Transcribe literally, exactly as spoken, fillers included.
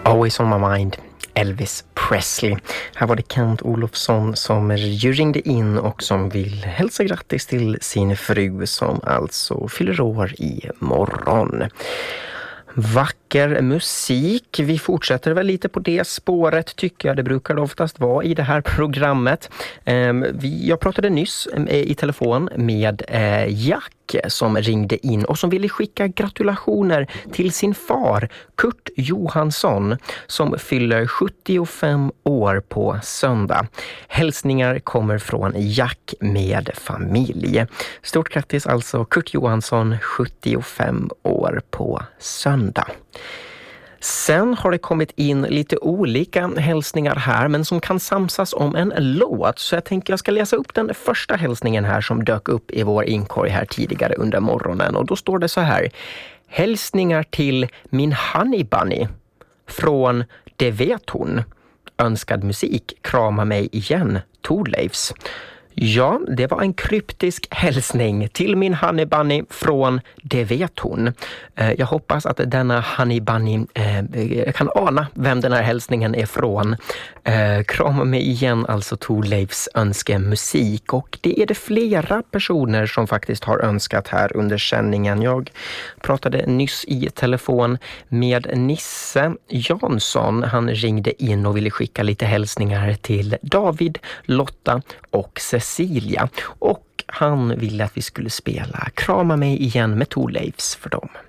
Always on my mind, Elvis Presley. Här var det Kent Olofsson som ju ringde in och som vill hälsa grattis till sin fru som alltså fyller år i morgon. Vacker musik. Vi fortsätter väl lite på det spåret tycker jag. Det brukar det oftast vara i det här programmet. Jag pratade nyss i telefon med Jack som ringde in och som ville skicka gratulationer till sin far Kurt Johansson som fyller sjuttiofem år på söndag. Hälsningar kommer från Jack med familj. Stort grattis alltså Kurt Johansson, sjuttiofem år på söndag. Sen har det kommit in lite olika hälsningar här men som kan samsas om en låt. Så jag tänker jag ska läsa upp den första hälsningen här som dök upp i vår inkorg här tidigare under morgonen. Och då står det så här: hälsningar till min honey bunny från Det vet hon. Önskad musik, krama mig igen, Thorleifs. Ja, det var en kryptisk hälsning till min honey bunny från Det vet hon. Jag hoppas att denna honey bunny, jag kan ana vem den här hälsningen är från. Krama mig igen, alltså Thorleifs önskemusik. Och det är det flera personer som faktiskt har önskat här under sändningen. Jag pratade nyss i telefon med Nisse Jansson. Han ringde in och ville skicka lite hälsningar till David, Lotta och Cecilia. Och han ville att vi skulle spela Krama mig igen med Thorleifs för dem.